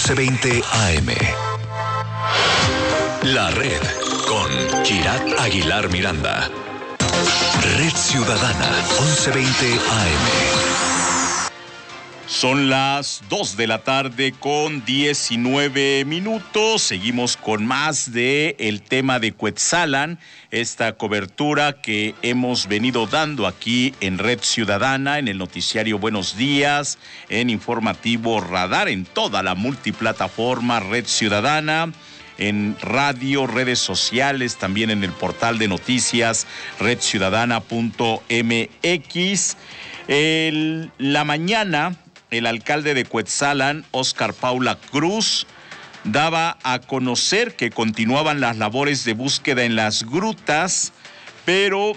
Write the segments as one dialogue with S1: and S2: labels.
S1: 1120 AM. La Red con Kirat Aguilar Miranda. Red Ciudadana 1120 AM.
S2: Son las 2 de la tarde con 19 minutos. Seguimos con más de el tema de Cuetzalan, esta cobertura que hemos venido dando aquí en Red Ciudadana, en el noticiario Buenos Días, en Informativo Radar, en toda la multiplataforma Red Ciudadana, en radio, redes sociales, también en el portal de noticias redciudadana.mx. La mañana, el alcalde de Cuetzalan, Óscar Paula Cruz, daba a conocer que continuaban las labores de búsqueda en las grutas, pero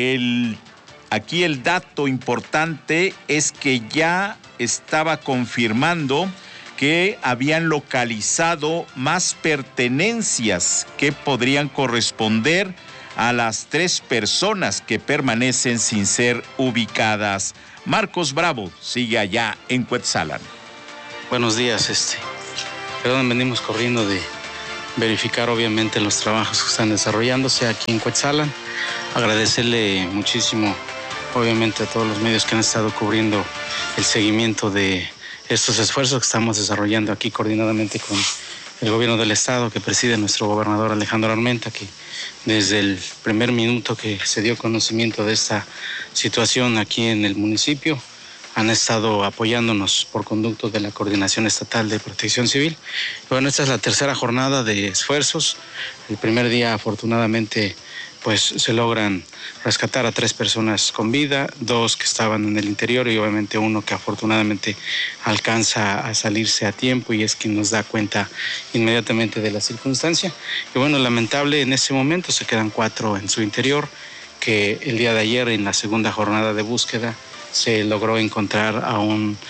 S2: aquí el dato importante es que ya estaba confirmando que habían localizado más pertenencias que podrían corresponder a las 3 personas que permanecen sin ser ubicadas. Marcos Bravo sigue allá en Cuetzalan.
S3: Buenos días, perdón, venimos corriendo de verificar obviamente los trabajos que están desarrollándose aquí en Cuetzalan. Agradecerle muchísimo obviamente a todos los medios que han estado cubriendo el seguimiento de estos esfuerzos que estamos desarrollando aquí coordinadamente con el gobierno del estado que preside nuestro gobernador Alejandro Armenta, que desde el primer minuto que se dio conocimiento de esta situación aquí en el municipio han estado apoyándonos por conducto de la Coordinación Estatal de Protección Civil. Bueno, esta es la tercera jornada de esfuerzos. El primer día, afortunadamente, pues se logran rescatar a 3 personas con vida, 2 que estaban en el interior y obviamente 1 que afortunadamente alcanza a salirse a tiempo y es quien nos da cuenta inmediatamente de la circunstancia. Y bueno, lamentable en ese momento se quedan 4 en su interior, que el día de ayer en la segunda jornada de búsqueda se logró encontrar a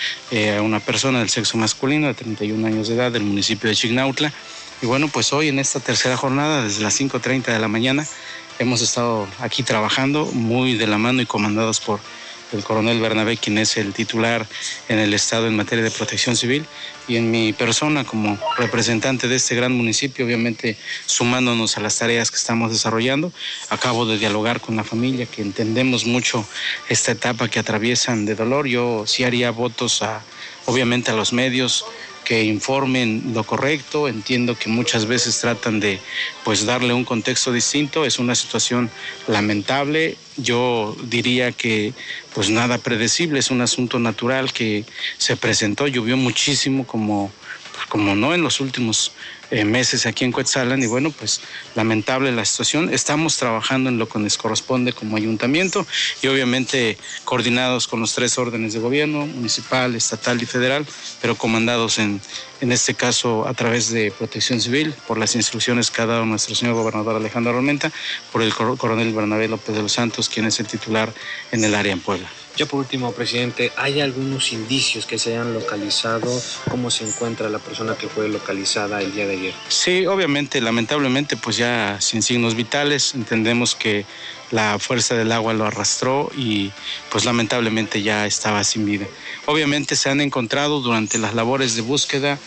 S3: una persona del sexo masculino de 31 años de edad del municipio de Chignautla. Y bueno, pues hoy en esta tercera jornada, desde las 5:30 de la mañana, hemos estado aquí trabajando muy de la mano y comandados por el coronel Bernabé, quien es el titular en el estado en materia de protección civil, y en mi persona como representante de este gran municipio, obviamente sumándonos a las tareas que estamos desarrollando. Acabo de dialogar con la familia, que entendemos mucho esta etapa que atraviesan de dolor. Yo sí haría votos obviamente a los medios que informen lo correcto. Entiendo que muchas veces tratan de darle un contexto distinto. Es una situación lamentable. Yo diría que nada predecible, es un asunto natural que se presentó. Llovió muchísimo como no en los últimos meses aquí en Cuetzalan, y bueno, pues lamentable la situación. Estamos trabajando en lo que nos corresponde como ayuntamiento y obviamente coordinados con los 3 órdenes de gobierno, municipal, estatal y federal, pero comandados en este caso a través de Protección Civil, por las instrucciones que ha dado nuestro señor gobernador Alejandro Armenta, por el coronel Bernabé López de los Santos, quien es el titular en el área en Puebla.
S4: Ya por último, presidente, ¿hay algunos indicios que se hayan localizado? ¿Cómo se encuentra la persona que fue localizada el día de ayer?
S3: Sí, obviamente, lamentablemente, ya sin signos vitales. Entendemos que la fuerza del agua lo arrastró y lamentablemente ya estaba sin vida. Obviamente se han encontrado durante las labores de búsqueda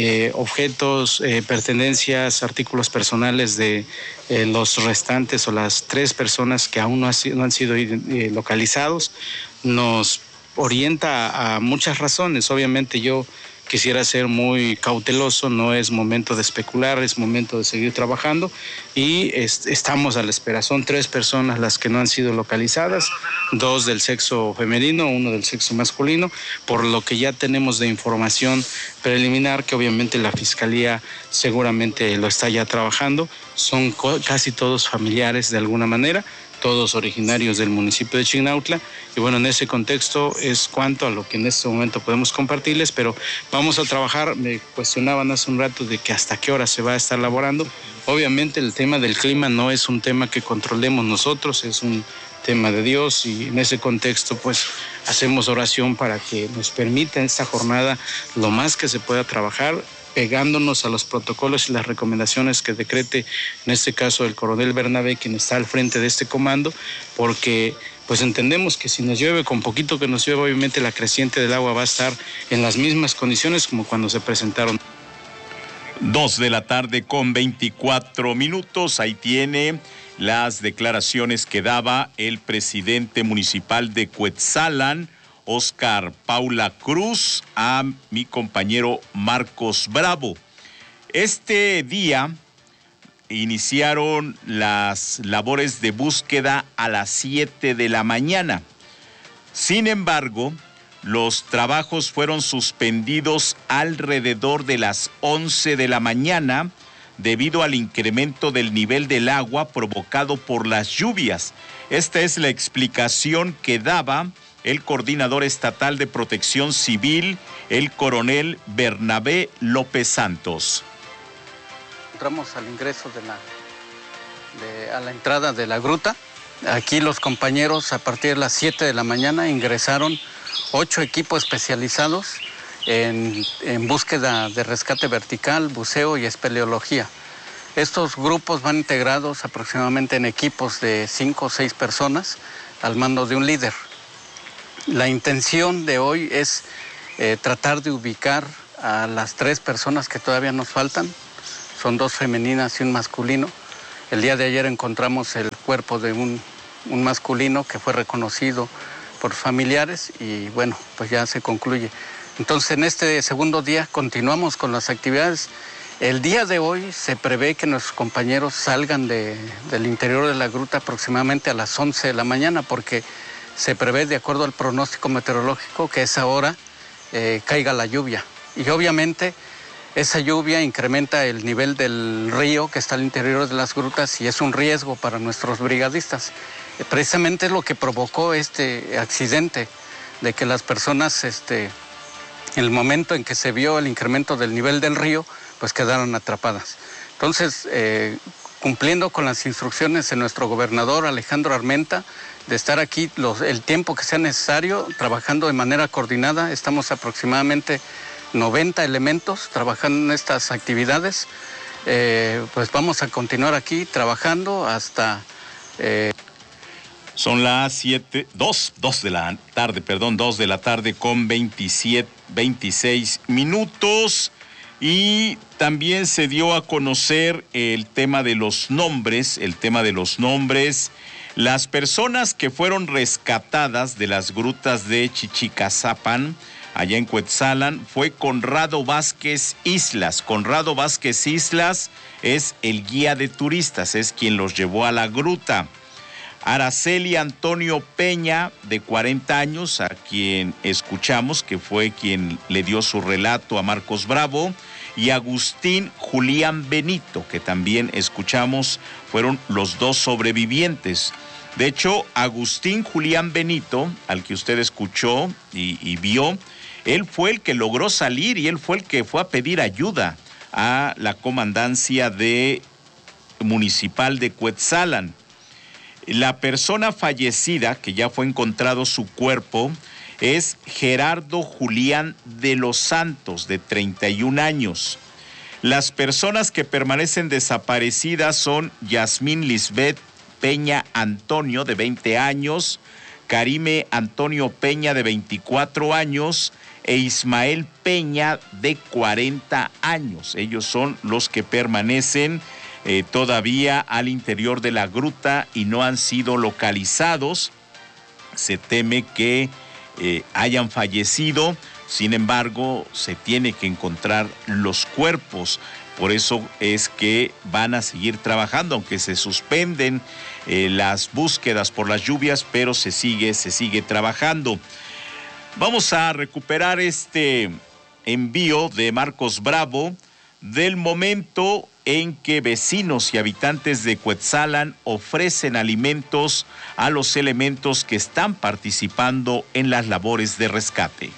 S3: objetos, pertenencias, artículos personales de los restantes o las 3 personas que aún no han sido localizados. Nos orienta a muchas razones. Obviamente yo quisiera ser muy cauteloso, no es momento de especular, es momento de seguir trabajando y estamos a la espera. Son 3 personas las que no han sido localizadas, 2 del sexo femenino, 1 del sexo masculino, por lo que ya tenemos de información preliminar que obviamente la Fiscalía seguramente lo está ya trabajando. Son casi todos familiares de alguna manera, todos originarios del municipio de Chignautla, y bueno, en ese contexto es cuanto a lo que en este momento podemos compartirles, pero vamos a trabajar. Me cuestionaban hace un rato de que hasta qué hora se va a estar laborando. Obviamente el tema del clima no es un tema que controlemos nosotros, es un tema de Dios, y en ese contexto hacemos oración para que nos permita esta jornada lo más que se pueda trabajar, pegándonos a los protocolos y las recomendaciones que decrete, en este caso el coronel Bernabé, quien está al frente de este comando, porque entendemos que si nos llueve, con poquito que nos llueva, obviamente la creciente del agua va a estar en las mismas condiciones como cuando se presentaron.
S2: 2:24 p.m. Ahí tiene las declaraciones que daba el presidente municipal de Cuetzalan, Óscar Paula Cruz, a mi compañero Marcos Bravo. Este día iniciaron las labores de búsqueda a las 7 de la mañana. Sin embargo, los trabajos fueron suspendidos alrededor de las 11 de la mañana debido al incremento del nivel del agua provocado por las lluvias. Esta es la explicación que daba el coordinador estatal de Protección Civil, el coronel Bernabé López Santos.
S3: Entramos al ingreso a la entrada de la gruta. Aquí los compañeros a partir de las 7 de la mañana ingresaron 8 equipos especializados en búsqueda de rescate vertical, buceo y espeleología. Estos grupos van integrados aproximadamente en equipos de 5 o 6 personas al mando de un líder. La intención de hoy es tratar de ubicar a las 3 personas que todavía nos faltan. Son 2 femeninas y un masculino. El día de ayer encontramos el cuerpo de un masculino que fue reconocido por familiares y bueno, pues ya se concluye. Entonces en este segundo día continuamos con las actividades. El día de hoy se prevé que nuestros compañeros salgan del interior de la gruta aproximadamente a las 11 de la mañana porque se prevé, de acuerdo al pronóstico meteorológico, que a esa hora caiga la lluvia. Y obviamente esa lluvia incrementa el nivel del río que está al interior de las grutas y es un riesgo para nuestros brigadistas. Precisamente es lo que provocó este accidente, de que las personas, en el momento en que se vio el incremento del nivel del río, pues quedaron atrapadas. Entonces, cumpliendo con las instrucciones de nuestro gobernador Alejandro Armenta, de estar aquí el tiempo que sea necesario, trabajando de manera coordinada, estamos aproximadamente 90 elementos trabajando en estas actividades, pues vamos a continuar aquí trabajando hasta...
S2: Son las 2 de la tarde con 26 minutos. Y también se dio a conocer el tema de los nombres, Las personas que fueron rescatadas de las grutas de Chichicazapan, allá en Cuetzalan, fue Conrado Vázquez Islas. Conrado Vázquez Islas es el guía de turistas, es quien los llevó a la gruta. Araceli Antonio Peña, de 40 años, a quien escuchamos, que fue quien le dio su relato a Marcos Bravo, y Agustín Julián Benito, que también escuchamos, fueron los 2 sobrevivientes. De hecho, Agustín Julián Benito, al que usted escuchó y vio, él fue el que logró salir y él fue el que fue a pedir ayuda a la comandancia municipal de Cuetzalan. La persona fallecida, que ya fue encontrado su cuerpo, es Gerardo Julián de los Santos, de 31 años. Las personas que permanecen desaparecidas son Yasmín Lisbeth Peña Antonio, de 20 años, Karime Antonio Peña, de 24 años, e Ismael Peña, de 40 años. Ellos son los que permanecen todavía al interior de la gruta y no han sido localizados. Se teme que hayan fallecido, sin embargo, se tiene que encontrar los cuerpos. Por eso es que van a seguir trabajando, aunque se suspenden las búsquedas por las lluvias, pero se sigue trabajando. Vamos a recuperar este envío de Marcos Bravo del momento en que vecinos y habitantes de Cuetzalan ofrecen alimentos a los elementos que están participando en las labores de rescate.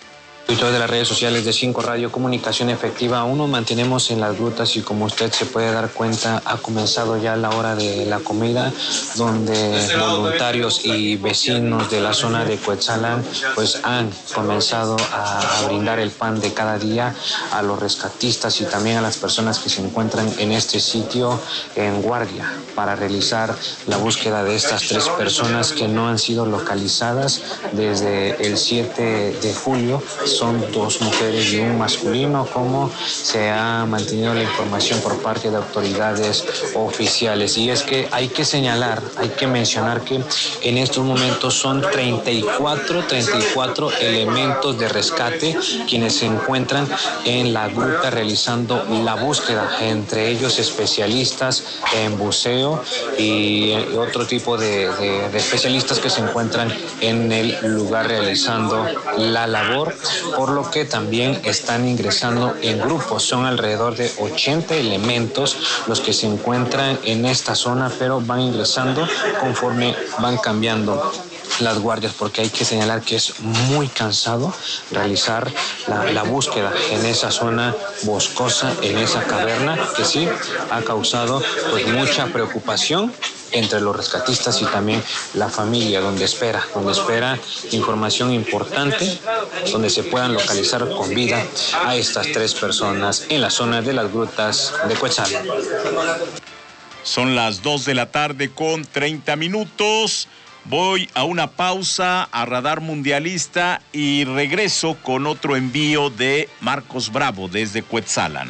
S4: De las redes sociales de 5 Radio Comunicación Efectiva, aún nos mantenemos en las grutas y como usted se puede dar cuenta, ha comenzado ya la hora de la comida, donde voluntarios y vecinos de la zona de Cuetzalan pues han comenzado a brindar el pan de cada día a los rescatistas y también a las personas que se encuentran en este sitio en guardia para realizar la búsqueda de estas 3 personas que no han sido localizadas desde el 7 de julio. son 2 mujeres y un masculino, como se ha mantenido la información por parte de autoridades oficiales. Y es que hay que señalar, hay que mencionar que en estos momentos son 34 elementos de rescate quienes se encuentran en la gruta realizando la búsqueda, entre ellos especialistas en buceo y otro tipo de especialistas que se encuentran en el lugar realizando la labor, por lo que también están ingresando en grupos. Son alrededor de 80 elementos los que se encuentran en esta zona, pero van ingresando conforme van cambiando las guardias, porque hay que señalar que es muy cansado realizar la búsqueda en esa zona boscosa, en esa caverna, que sí ha causado pues mucha preocupación entre los rescatistas y también la familia, donde espera información importante, donde se puedan localizar con vida a estas 3 personas en la zona de las grutas de Cuetzalan.
S2: Son las 2 de la tarde con 30 minutos. Voy a una pausa a Radar Mundialista y regreso con otro envío de Marcos Bravo desde Cuetzalan.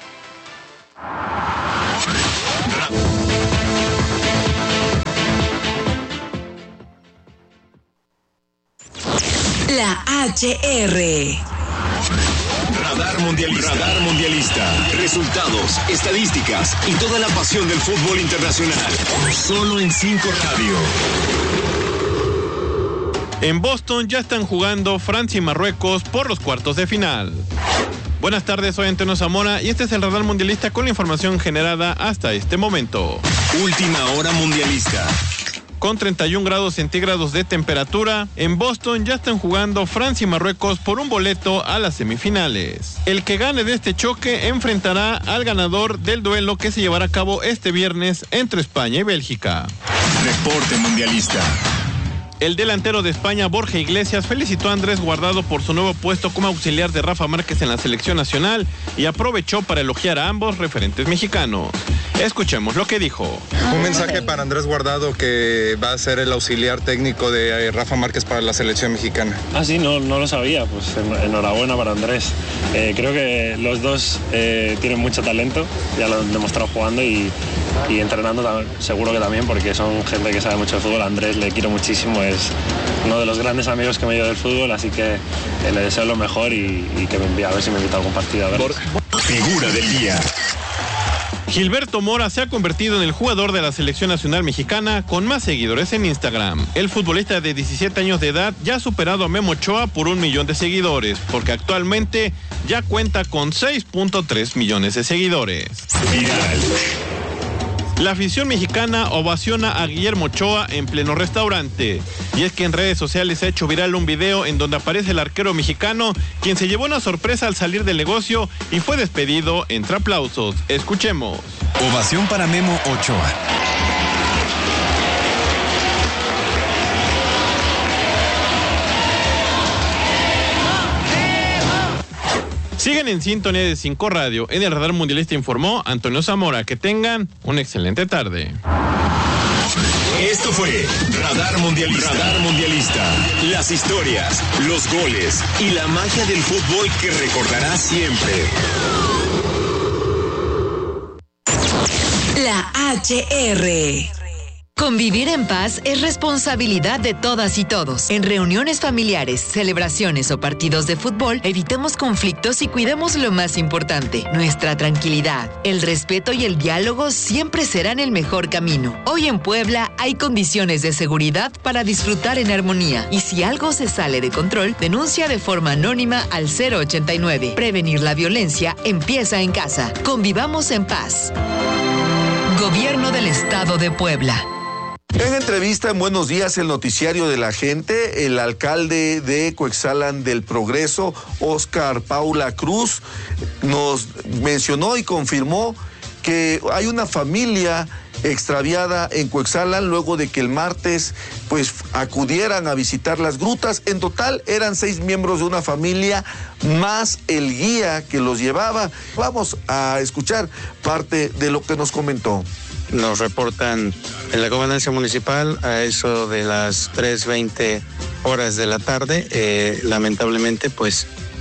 S5: La HR.
S1: Radar Mundialista. Radar Mundialista. Resultados, estadísticas y toda la pasión del fútbol internacional. Solo en 5 Radio.
S6: En Boston ya están jugando Francia y Marruecos por los cuartos de final. Buenas tardes, soy Antonio Zamora y este es el Radar Mundialista con la información generada hasta este momento.
S1: Última hora mundialista.
S6: Con 31 grados centígrados de temperatura, en Boston ya están jugando Francia y Marruecos por un boleto a las semifinales. El que gane de este choque enfrentará al ganador del duelo que se llevará a cabo este viernes entre España y Bélgica.
S1: Reporte mundialista.
S6: El delantero de España, Borja Iglesias, felicitó a Andrés Guardado por su nuevo puesto como auxiliar de Rafa Márquez en la selección nacional y aprovechó para elogiar a ambos referentes mexicanos. Escuchemos lo que dijo.
S7: Un mensaje para Andrés Guardado, que va a ser el auxiliar técnico de Rafa Márquez para la selección mexicana.
S8: Sí, no lo sabía, pues enhorabuena para Andrés. Creo que los dos tienen mucho talento, ya lo han demostrado jugando y entrenando seguro que también, porque son gente que sabe mucho de fútbol. A Andrés le quiero muchísimo, es uno de los grandes amigos que me dio del fútbol, así que le deseo lo mejor y que me envíe, a ver si me invita a algún partido a ver.
S1: Figura del día.
S6: Gilberto Mora se ha convertido en el jugador de la selección nacional mexicana con más seguidores en Instagram. El futbolista de 17 años de edad ya ha superado a Memo Ochoa por 1 millón de seguidores, porque actualmente ya cuenta con 6.3 millones de seguidores.
S1: Viral.
S6: La afición mexicana ovaciona a Guillermo Ochoa en pleno restaurante. Y es que en redes sociales se ha hecho viral un video en donde aparece el arquero mexicano, quien se llevó una sorpresa al salir del negocio y fue despedido entre aplausos. Escuchemos.
S1: Ovación para Memo Ochoa.
S6: Siguen en sintonía de 5 Radio. En el Radar Mundialista informó Antonio Zamora. Que tengan una excelente tarde.
S1: Esto fue Radar Mundialista. Radar Mundialista. Las historias, los goles y la magia del fútbol que recordarás siempre.
S5: La HR. Convivir en paz es responsabilidad de todas y todos. En reuniones familiares, celebraciones o partidos de fútbol, evitemos conflictos y cuidemos lo más importante, nuestra tranquilidad. El respeto y el diálogo siempre serán el mejor camino. Hoy en Puebla hay condiciones de seguridad para disfrutar en armonía. Y si algo se sale de control, denuncia de forma anónima al 089. Prevenir la violencia empieza en casa. Convivamos en paz. Gobierno del Estado de Puebla.
S9: En entrevista en Buenos Días, el noticiario de la gente, el alcalde de Cuetzalan del Progreso, Óscar Paula Cruz, nos mencionó y confirmó que hay una familia extraviada en Cuetzalan luego de que el martes pues acudieran a visitar las grutas. En total eran 6 miembros de una familia más el guía que los llevaba. Vamos a escuchar parte de lo que nos comentó.
S3: Nos reportan en la gobernación municipal a eso de las 3:20 horas de la tarde. Lamentablemente, pues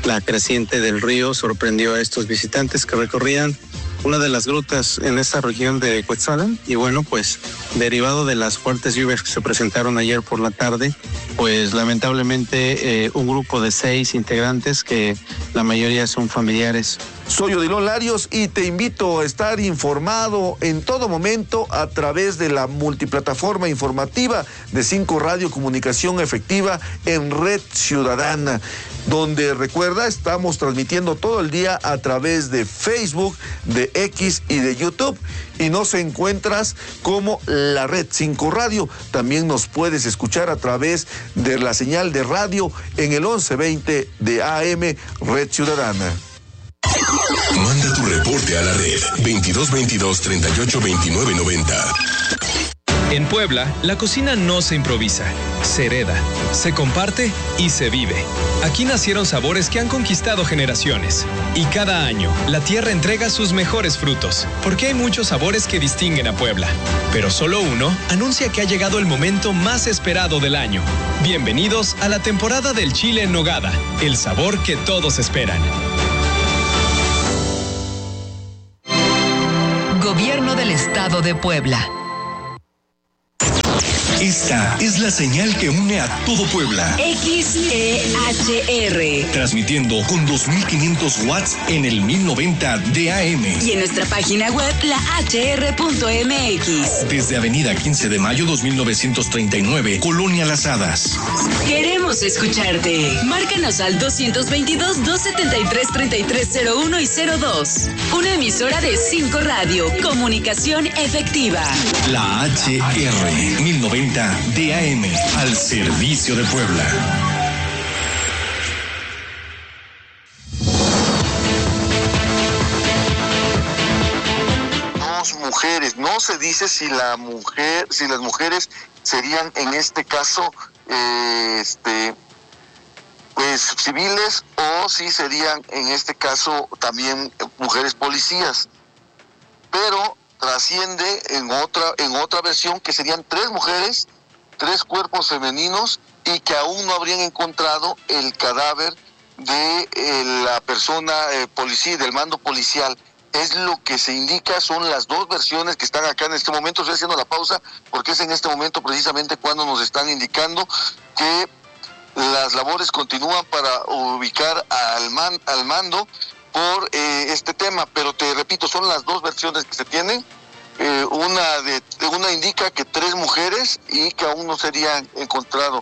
S3: La creciente del río sorprendió a estos visitantes que recorrían una de las grutas en esta región de Cuetzalan y bueno, pues derivado de las fuertes lluvias que se presentaron ayer por la tarde, pues lamentablemente un grupo de 6 integrantes que la mayoría son familiares.
S9: Soy Odilon Larios y te invito a estar informado en todo momento a través de la multiplataforma informativa de 5 Radio Comunicación Efectiva en Red Ciudadana, donde recuerda, estamos transmitiendo todo el día a través de Facebook, de X y de YouTube, y nos encuentras como la Red 5 Radio. También nos puedes escuchar a través de la señal de radio en el 1120 de AM Red Ciudadana.
S1: Manda tu reporte a la red 2222-382990.
S10: En Puebla, la cocina no se improvisa, se hereda, se comparte y se vive. Aquí nacieron sabores que han conquistado generaciones. Y cada año, la tierra entrega sus mejores frutos, porque hay muchos sabores que distinguen a Puebla. Pero solo uno anuncia que ha llegado el momento más esperado del año. Bienvenidos a la temporada del chile en nogada, el sabor que todos esperan.
S5: Gobierno del Estado de Puebla.
S1: Esta es la señal que une a todo Puebla.
S11: XEHR.
S1: Transmitiendo con 2500 watts en el 1090 de AM.
S11: Y en nuestra página web, lahr.mx.
S1: Desde Avenida 15 de Mayo 2939, Colonia Las Hadas.
S11: Queremos escucharte. Márcanos al 222-273-3301 y 02. Una emisora de 5 Radio. Comunicación efectiva.
S1: La HR 1090 DAM, al servicio de Puebla.
S9: Dos mujeres, no se dice si las mujeres serían en este caso pues civiles o si serían en este caso también mujeres policías, pero trasciende en otra versión que serían 3 mujeres, 3 cuerpos femeninos y que aún no habrían encontrado el cadáver de la persona policía, del mando policial. Es lo que se indica, son las 2 versiones que están acá en este momento. Estoy haciendo la pausa porque es en este momento precisamente cuando nos están indicando que las labores continúan para ubicar al mando por este tema, pero te repito, son las 2 versiones que se tienen. Una indica que 3 mujeres y que aún no serían encontrado.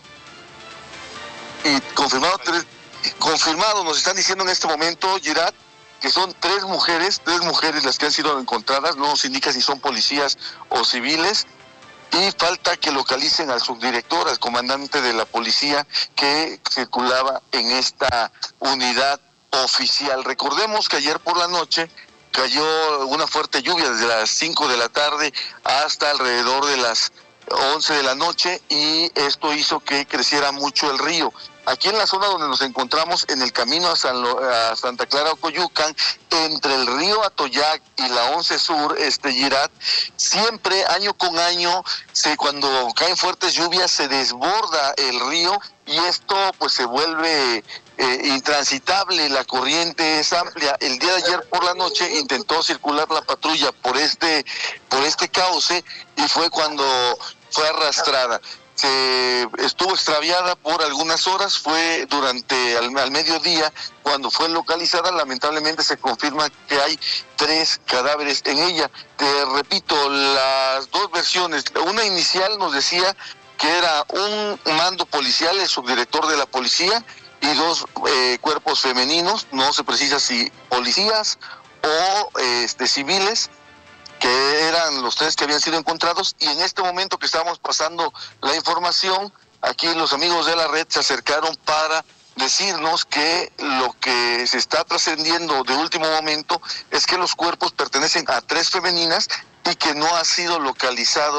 S9: Y confirmado nos están diciendo en este momento, Girat, que son 3 mujeres las que han sido encontradas. No nos indica si son policías o civiles. Y falta que localicen al subdirector, al comandante de la policía que circulaba en esta unidad oficial. Recordemos que ayer por la noche cayó una fuerte lluvia desde las 5 de la tarde hasta alrededor de las 11 de la noche y esto hizo que creciera mucho el río. Aquí en la zona donde nos encontramos, en el camino a Santa Clara, Ocoyucan, entre el río Atoyac y la 11 Sur, Girat, siempre, año con año, cuando caen fuertes lluvias, se desborda el río y esto pues se vuelve intransitable, la corriente es amplia. El día de ayer por la noche intentó circular la patrulla por este cauce y fue cuando fue arrastrada. Se estuvo extraviada por algunas horas, fue durante al mediodía cuando fue localizada. Lamentablemente se confirma que hay 3 cadáveres en ella. Te repito, las 2 versiones, una inicial nos decía que era un mando policial, el subdirector de la policía, y 2 cuerpos femeninos, no se precisa si policías o civiles, que eran los 3 que habían sido encontrados. Y en este momento que estamos pasando la información, aquí los amigos de la red se acercaron para decirnos que lo que se está trascendiendo de último momento es que los cuerpos pertenecen a 3 femeninas y que no ha sido localizado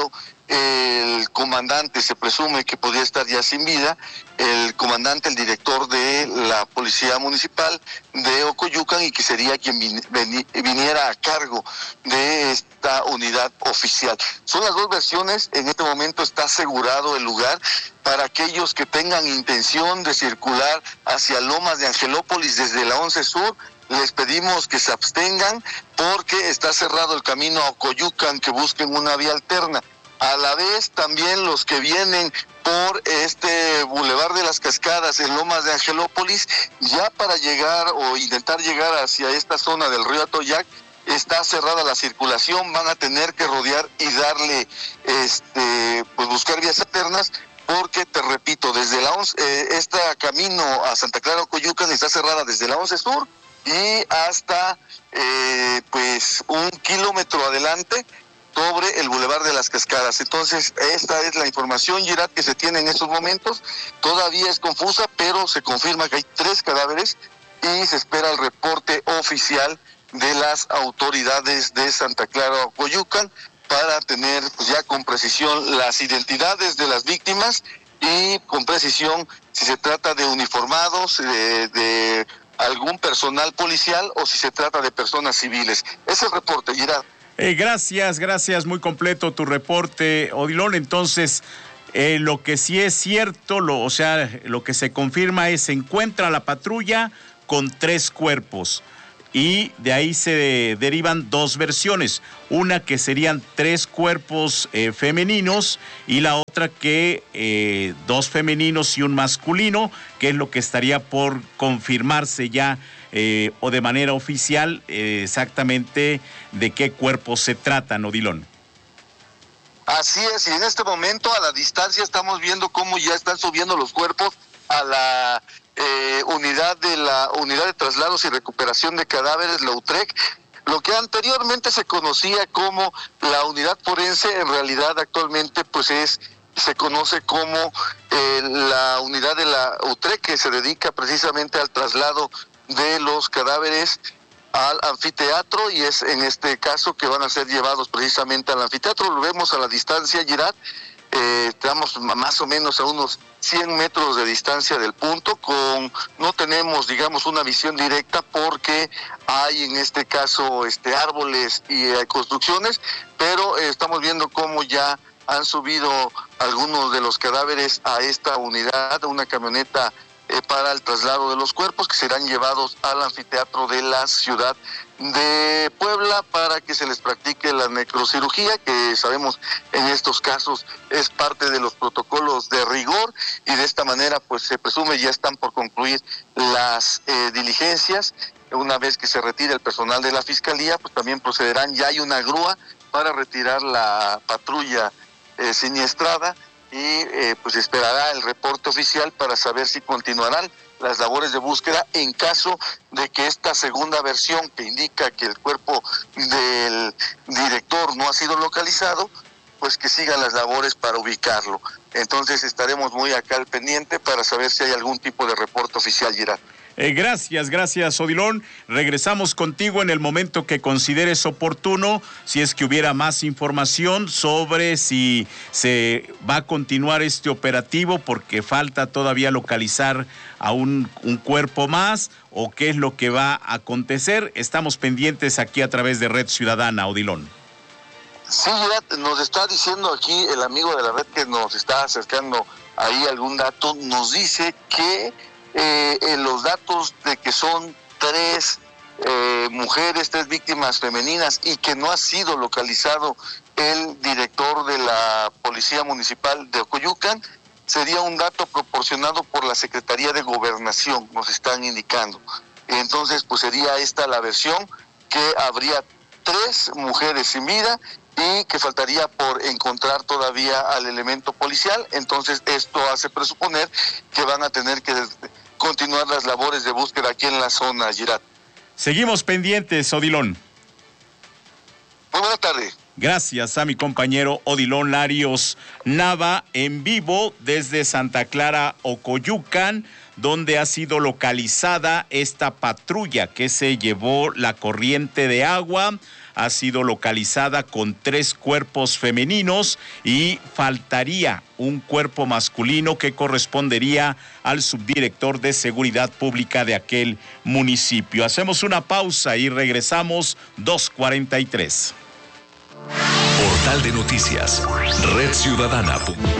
S12: el comandante se presume que podría estar ya sin vida, el comandante, el director de la Policía Municipal de Ocoyucan, y que sería quien viniera a cargo de esta unidad oficial. Son las dos versiones. En este momento está asegurado el lugar para aquellos que tengan intención de circular hacia Lomas de Angelópolis desde la 11 Sur. Les pedimos que se abstengan porque está cerrado el camino a Ocoyucan, que busquen una vía alterna. A la vez, también los que vienen por este Boulevard de las Cascadas en Lomas de Angelópolis, ya para llegar o intentar llegar hacia esta zona del río Atoyac, está cerrada la circulación, van a tener que rodear y darle, pues buscar vías alternas, porque te repito, desde la 11, este camino a Santa Clara Ocoyucan está cerrada desde la 11 Sur y hasta pues 1 kilómetro adelante sobre el Boulevard de las Cascadas. Entonces, esta es la información, Gerard, que se tiene en estos momentos. Todavía es confusa, pero se confirma que hay 3 cadáveres y se espera el reporte oficial de las autoridades de Santa Clara Ocoyucan para tener pues, ya con precisión las identidades de las víctimas y con precisión si se trata de uniformados, de algún personal policial o si se trata de personas civiles. Es el reporte, Gerard.
S2: Gracias, muy completo tu reporte, Odilon. Entonces, lo que sí es cierto, lo que se confirma es se encuentra la patrulla con 3 cuerpos y de ahí se derivan 2 versiones, una que serían 3 cuerpos femeninos y la otra que 2 femeninos y un masculino, que es lo que estaría por confirmarse ya o de manera oficial exactamente de qué cuerpos se tratan, Odilon.
S12: Así es, y en este momento a la distancia estamos viendo cómo ya están subiendo los cuerpos a la unidad de traslados y recuperación de cadáveres, la UTREC. Lo que anteriormente se conocía como la unidad forense, en realidad actualmente pues se conoce como la unidad de la UTREC, que se dedica precisamente al traslado de los cadáveres al anfiteatro, y es en este caso que van a ser llevados precisamente al anfiteatro. Lo vemos a la distancia, Gerard. Estamos más o menos a unos 100 metros de distancia del punto, no tenemos, digamos, una visión directa porque hay en este caso árboles y construcciones, pero estamos viendo cómo ya han subido algunos de los cadáveres a esta unidad, una camioneta para el traslado de los cuerpos, que serán llevados al anfiteatro de la ciudad de Puebla para que se les practique la necrocirugía, que sabemos en estos casos es parte de los protocolos de rigor, y de esta manera pues se presume ya están por concluir las diligencias. Una vez que se retire el personal de la fiscalía, pues también procederán, ya hay una grúa para retirar la patrulla siniestrada, y pues esperará el reporte oficial para saber si continuarán las labores de búsqueda en caso de que esta segunda versión, que indica que el cuerpo del director no ha sido localizado, pues que sigan las labores para ubicarlo. Entonces estaremos muy acá al pendiente para saber si hay algún tipo de reporte oficial, Gerard.
S2: Gracias, Odilon. Regresamos contigo en el momento que consideres oportuno, si es que hubiera más información sobre si se va a continuar este operativo, porque falta todavía localizar a un cuerpo más, o qué es lo que va a acontecer. Estamos pendientes aquí a través de Red Ciudadana, Odilon.
S12: Sí, nos está diciendo aquí el amigo de la red que nos está acercando ahí algún dato, nos dice que los datos de que son 3 mujeres, 3 víctimas femeninas, y que no ha sido localizado el director de la Policía Municipal de Ocoyucan, sería un dato proporcionado por la Secretaría de Gobernación, nos están indicando. Entonces, pues sería esta la versión, que habría 3 mujeres sin vida y que faltaría por encontrar todavía al elemento policial. Entonces, esto hace presuponer que van a tener que continuar las labores de búsqueda aquí en la zona, Gerard.
S2: Seguimos pendientes, Odilon.
S12: Muy buena tarde.
S2: Gracias a mi compañero Odilon Larios Nava, en vivo desde Santa Clara, Ocoyucan, donde ha sido localizada esta patrulla que se llevó la corriente de agua. Ha sido localizada con 3 cuerpos femeninos y faltaría un cuerpo masculino que correspondería al subdirector de Seguridad Pública de aquel municipio. Hacemos una pausa y regresamos 2:43.
S1: Portal de Noticias, Red Ciudadana.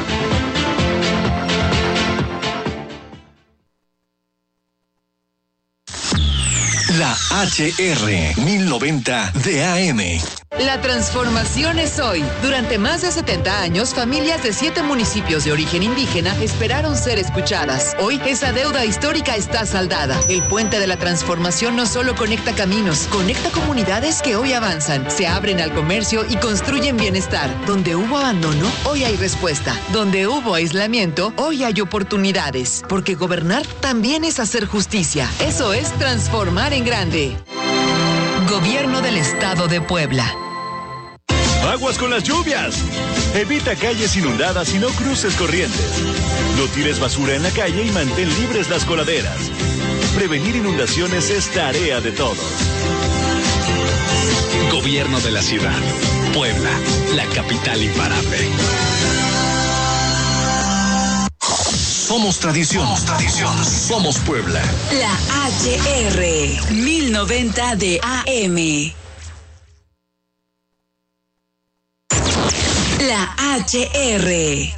S1: La HR 1090 de AM.
S5: La transformación es hoy. Durante más de 70 años, familias de 7 municipios de origen indígena esperaron ser escuchadas. Hoy, esa deuda histórica está saldada. El puente de la transformación no solo conecta caminos, conecta comunidades que hoy avanzan, se abren al comercio y construyen bienestar. Donde hubo abandono, hoy hay respuesta. Donde hubo aislamiento, hoy hay oportunidades. Porque gobernar también es hacer justicia. Eso es transformar en grande. Gobierno del Estado de Puebla.
S13: Aguas con las lluvias. Evita calles inundadas y no cruces corrientes. No tires basura en la calle y mantén libres las coladeras. Prevenir inundaciones es tarea de todos.
S1: Gobierno de la ciudad. Puebla, la capital imparable. Somos tradición. Somos tradición. Somos Puebla.
S11: La HR 1090 de AM. La HR